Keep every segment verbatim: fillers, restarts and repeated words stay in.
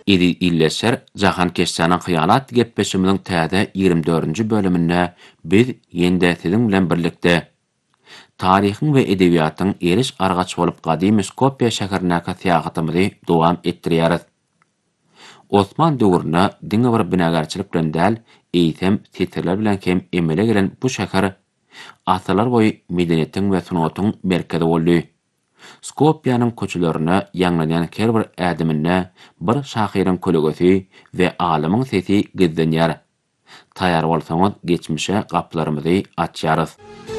İdi illeşer jahan keşsanan hyýalat gepleşiminiň täze ýygrimi dördünji bölüminde biz ýendäsiniň bilen birlikde taryhyň we edebiýatyň eriş argaç bolup gadymy Skopje şäherindäki syýahatymyzy dowam etdirýäris. Osman döwrüne diňe bir binagarçylyk bilen däl, eýsem titrler bilen hem emele gelen bu şäher asalar boýy medeniýetiň we sunatyň merkezi boldy. Skopýanyň köçelerine ýanglanýan her bir ädimine bir şahyryň kölgesi we alymyň sesi gizlenýär. Taýar bolsaňyz geçmişe gaplarymyzy açýarys.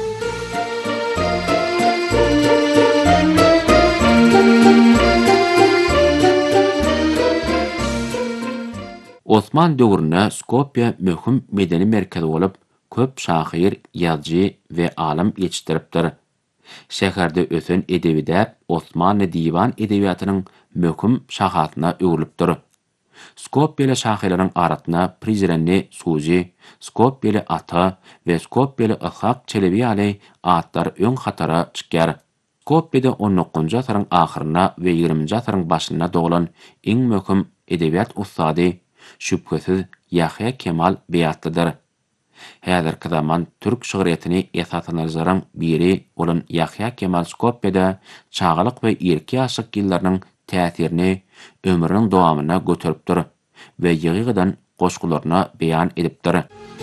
Osman döwrüne Skopje möhüm medeni merkezi bolup, köp şahyr, ýazgy we alim ýetişdiripdir. Şäherde ösen edebiyat Osmanly diwan edebiýatynyň möhüm şahatyna öwrülipdir. Skopjeli şahyrylaryň arasyna Prizrenli Suzi, Skopjeli Ata we Skopjeli Ahak Çelebi ýaly atlar öň hatara çykýar. Skopjede on dokuzunji asyryň ahyryna we ýygrimiňji asyryň başyna dogulan iň möhüm edebiýat ustady şüphesiz Yahya Kemal Beyatlydyr. Häzirki zaman türk şygyryýatyny esaslanjylaryň biri bolan Yahya Kemal Skopjede çağalyk we erki ýaşlyk ýyllarynyň täsirini ömrüniň dowamyna göteripdir we ýygydan goşgularyna beýan edipdir.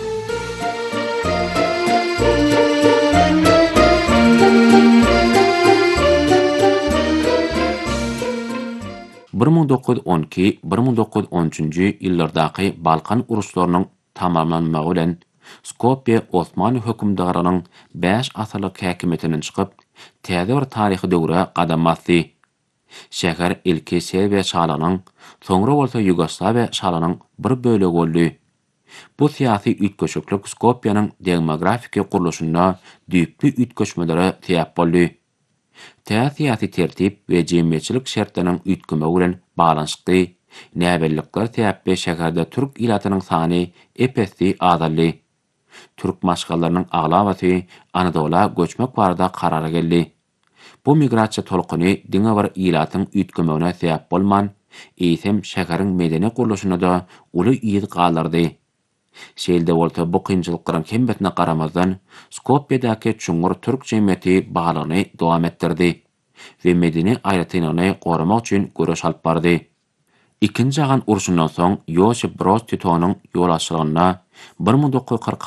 bir ming dokuz yüz on iki - bir ming dokuz yüz on üçinji ýyllardaky Balkan uruşlarynyň tamamlanmagy bilen Skopje Osmanly hökümdarynyň beş asyrlyk häkimetiniň çykyp, täze bir taryhy döwre gadam basdy. Şäher ilki Serbiýa şalanyň, soňra bolsa Ýugoslawiýa şalanyň bir bölegi boldy. Bu syýasy ütköşüklik Skopjenyň demografik guruluşyna düýpli ütköşmelere sebäp boldy. Täsiýasy tertip we jemgyýetçilik şertleriniň üýtgeme bilen baglanyşykly, näbellikler sebäpli şäherde türk ilatynyň sany epesli azaldy. Türk maşgallarynyň aglabaty Anadola göçmek barada karara geldi. Bu migrasiýa tolkuny diňe bir ilatyň üýtgemegine sebäp bolman, eýsem şäheriň medeni guruluşyna da uly ýygy galardy. Şeýle bolsa bu kynçylyklaryň hemmetine garamazdan Skopjedaky çuňur türk jemgyýeti baglyny dowam etdirdi we medeni aýratynyny goramak üçin göreş alyp bardy. İkinji jahan uruşundan soň Josip Broz Titonyň ýol açylygyna bir ming dokuz yüz kırk